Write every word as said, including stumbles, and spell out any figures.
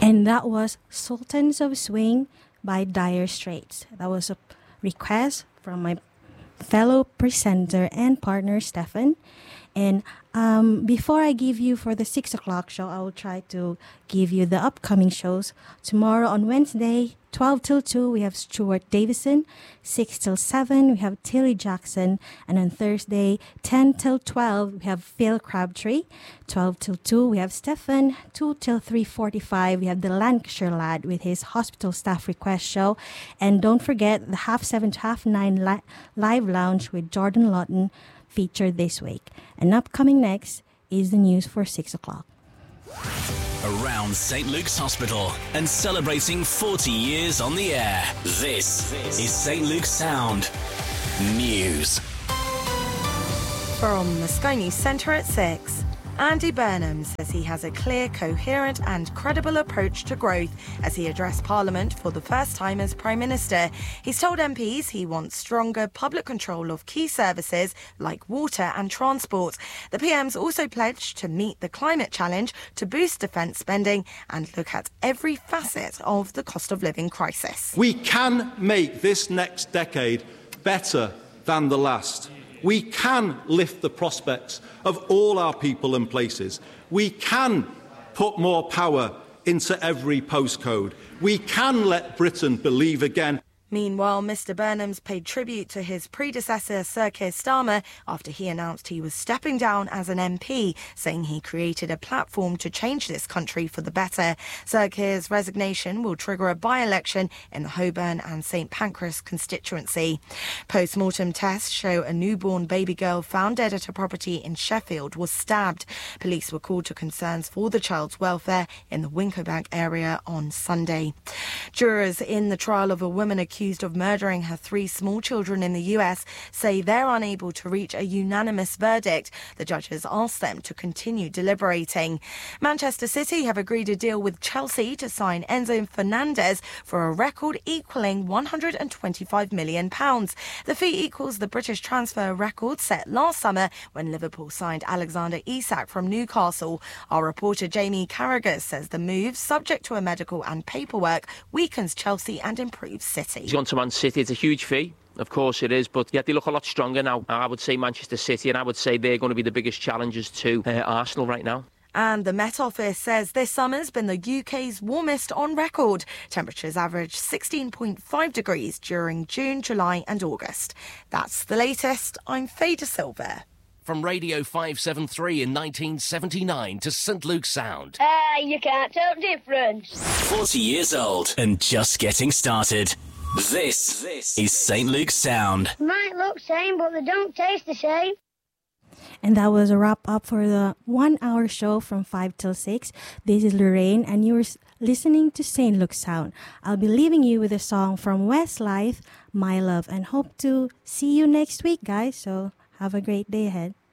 And that was Sultans of Swing by Dire Straits. That was a request from my fellow presenter and partner, Stefan. And um, before I give you for the six o'clock show, I will try to give you the upcoming shows. Tomorrow on Wednesday, twelve till two, we have Stuart Davison. six till seven, we have Tilly Jackson. And on Thursday, ten till twelve, we have Phil Crabtree. twelve till two, we have Stefan. two till three forty-five, we have the Lancashire Lad with his Hospital Staff Request Show. And don't forget the half seven to half nine li- live lounge with Jordan Lawton featured this week. And upcoming next is the news for six o'clock. Around Saint Luke's Hospital and celebrating forty years on the air. This is Saint Luke's Sound News. From the Sky News Centre at six. Andy Burnham says he has a clear, coherent and credible approach to growth as he addressed Parliament for the first time as Prime Minister. He's told M Ps he wants stronger public control of key services like water and transport. The P M's also pledged to meet the climate challenge, to boost defence spending and look at every facet of the cost of living crisis. We can make this next decade better than the last. We can lift the prospects of all our people and places. We can put more power into every postcode. We can let Britain believe again. Meanwhile, Mr Burnham's paid tribute to his predecessor, Sir Keir Starmer, after he announced he was stepping down as an M P, saying he created a platform to change this country for the better. Sir Keir's resignation will trigger a by-election in the Holborn and St Pancras constituency. Post-mortem tests show a newborn baby girl found dead at a property in Sheffield was stabbed. Police were called to concerns for the child's welfare in the Wincobank area on Sunday. Jurors in the trial of a woman accused accused of murdering her three small children in the U S say they're unable to reach a unanimous verdict. The judges asked them to continue deliberating. Manchester City have agreed a deal with Chelsea to sign Enzo Fernandez for a record equalling one hundred twenty-five million pounds. The fee equals the British transfer record set last summer when Liverpool signed Alexander Isak from Newcastle. Our reporter Jamie Carragher says the move, subject to a medical and paperwork, weakens Chelsea and improves City. He's gone to Man City. It's a huge fee. Of course it is, but yet they look a lot stronger now. I would say Manchester City, and I would say they're going to be the biggest challengers to uh, Arsenal right now. And the Met Office says this summer's been the U K's warmest on record. Temperatures averaged sixteen point five degrees during June, July and August. That's the latest. I'm Faye De Silva. From Radio five seventy-three in nineteen seventy-nine to Saint Luke's Sound. Ah, you can't tell the difference. forty years old and just getting started. This, this is Saint Luke's Sound. Might look same, but they don't taste the same. And that was a wrap up for the one hour show from five till six. This is Lorraine and you're listening to Saint Luke's Sound. I'll be leaving you with a song from Westlife, My Love, and hope to see you next week, guys. So have a great day ahead.